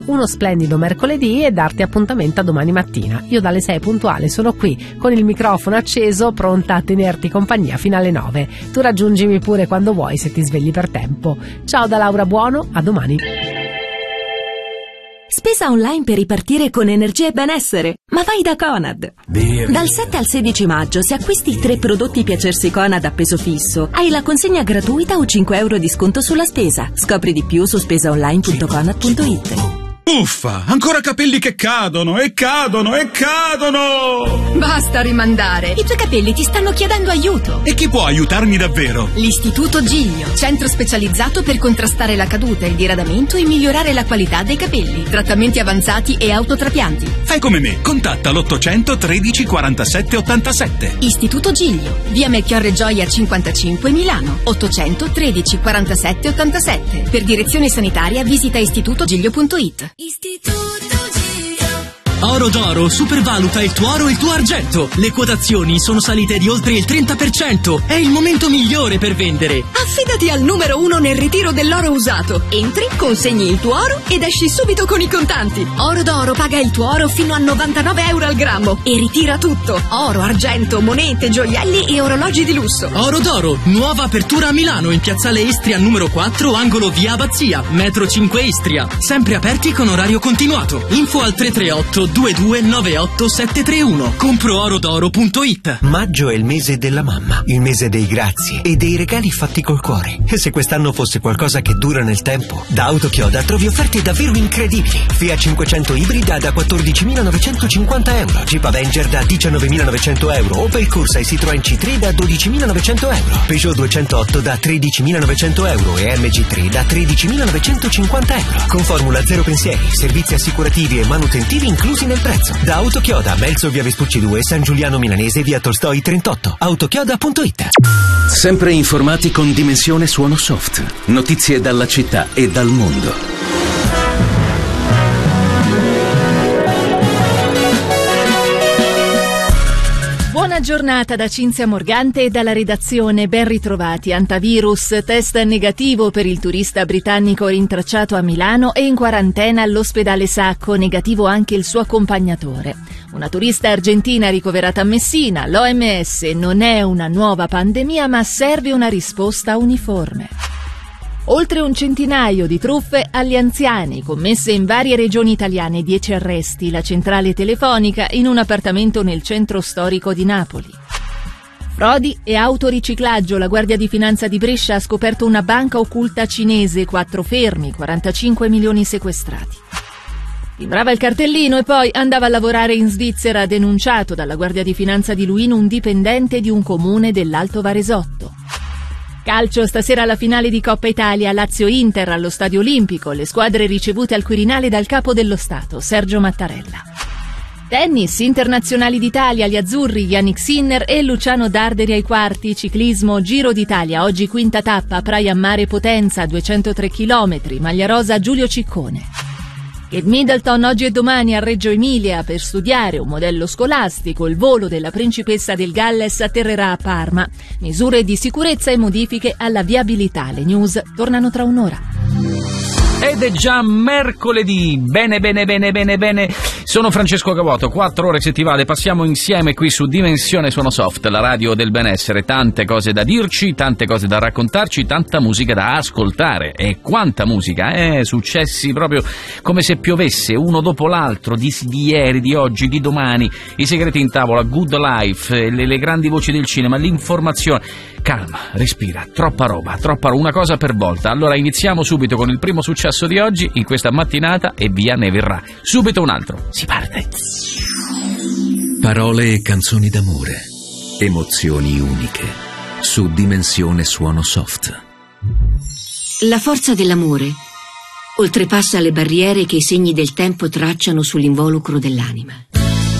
uno splendido mercoledì e darti appuntamento a domani mattina. Io dalle 6 puntuale sono qui con il microfono acceso, pronta a tenerti compagnia fino alle 9. Tu raggiungimi pure quando vuoi se ti svegli per tempo. Ciao da Laura Buono, a domani. Spesa online per ripartire con energia e benessere, ma vai da Conad. Dal 7 al 16 maggio, se acquisti 3 prodotti Piacersi Conad a peso fisso, hai la consegna gratuita o 5 euro di sconto sulla spesa. Scopri di più su spesaonline.conad.it. Uffa, ancora capelli che cadono e cadono e cadono! Basta rimandare, i tuoi capelli ti stanno chiedendo aiuto. E chi può aiutarmi davvero? L'Istituto Giglio, centro specializzato per contrastare la caduta, il diradamento e migliorare la qualità dei capelli. Trattamenti avanzati e autotrapianti. Fai come me, contatta l'800 13 47 87. Istituto Giglio, via Melchiorre Gioia 55 Milano, 800 13 47 87. Per direzione sanitaria visita istitutogiglio.it. Oro d'Oro supervaluta il tuo oro e il tuo argento. Le quotazioni sono salite di oltre il 30%. È il momento migliore per vendere. Affidati al numero 1 nel ritiro dell'oro usato. Entri, consegni il tuo oro ed esci subito con i contanti. Oro d'Oro paga il tuo oro fino a 99 euro al grammo e ritira tutto. Oro, argento, monete, gioielli e orologi di lusso. Oro d'Oro, nuova apertura a Milano in piazzale Istria numero 4, angolo via Abbazia, metro 5 Istria. Sempre aperti con orario continuato. Info al 338 2298 731. Compro-orodoro.it. Maggio è il mese della mamma, il mese dei grazie e dei regali fatti col cuore. E se quest'anno fosse qualcosa che dura nel tempo, da Autochioda trovi offerte davvero incredibili. Fiat 500 ibrida da 14.950 euro, Jeep Avenger da 19.900 euro, Opel Corsa e Citroen C3 da 12.900 euro, Peugeot 208 da 13.900 euro e MG3 da 13.950 euro. Con formula zero pensieri, servizi assicurativi e manutentivi inclusi nel prezzo. Da Autochioda, Melzo via Vespucci 2, San Giuliano Milanese via Tolstoi 38. Autochioda.it. Sempre informati con Dimensione Suono Soft. Notizie dalla città e dal mondo. Buona giornata da Cinzia Morgante e dalla redazione. Ben ritrovati. Antivirus, test negativo per il turista britannico rintracciato a Milano e in quarantena all'ospedale Sacco, negativo anche il suo accompagnatore. Una turista argentina ricoverata a Messina. L'OMS: non è una nuova pandemia, ma serve una risposta uniforme. Oltre un centinaio di truffe agli anziani commesse in varie regioni italiane, 10 arresti, la centrale telefonica in un appartamento nel centro storico di Napoli. Frodi e autoriciclaggio, la Guardia di Finanza di Brescia ha scoperto una banca occulta cinese, 4 fermi, 45 milioni sequestrati. Timbrava il cartellino e poi andava a lavorare in Svizzera, denunciato dalla Guardia di Finanza di Luino un dipendente di un comune dell'Alto Varesotto. Calcio, stasera la finale di Coppa Italia, Lazio-Inter allo Stadio Olimpico, le squadre ricevute al Quirinale dal Capo dello Stato, Sergio Mattarella. Tennis, internazionali d'Italia, gli azzurri, Yannick Sinner e Luciano Darderi ai quarti. Ciclismo, Giro d'Italia, oggi quinta tappa, Praia Mare Potenza, 203 km, maglia rosa Giulio Ciccone. Kate Middleton oggi e domani a Reggio Emilia per studiare un modello scolastico. Il volo della principessa del Galles atterrerà a Parma. Misure di sicurezza e modifiche alla viabilità. Le news tornano tra un'ora. Ed è già mercoledì. Bene. Sono Francesco Cavuoto, 4 ore settimane passiamo insieme qui su Dimensione Suono Soft, la radio del benessere. Tante cose da dirci, tante cose da raccontarci, tanta musica da ascoltare. E quanta musica, successi proprio come se piovesse uno dopo l'altro, di ieri, di oggi, di domani. I segreti in tavola, Good Life, le grandi voci del cinema, l'informazione. Calma, respira, troppa roba, una cosa per volta. Allora iniziamo subito con il primo successo di oggi in questa mattinata e via ne verrà. Subito un altro. Si parte. Parole e canzoni d'amore, emozioni uniche, su Dimensione Suono Soft. La forza dell'amore oltrepassa le barriere che i segni del tempo tracciano sull'involucro dell'anima.